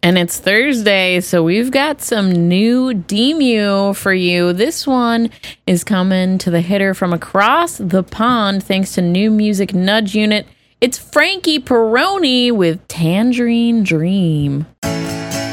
And it's Thursday, so we've got some new Demu for you. This one is coming to the hitter from across the pond thanks to New Music Nudge Unit. It's Frankie Perroni with Tangerine Dream.